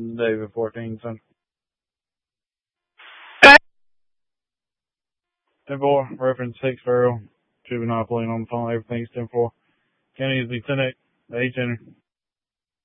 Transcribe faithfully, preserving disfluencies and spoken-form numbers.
David fourteen, son. ten four, reference six Farrell. Juvenile playing on the phone. Everything's ten four. County is Lieutenant, H enter.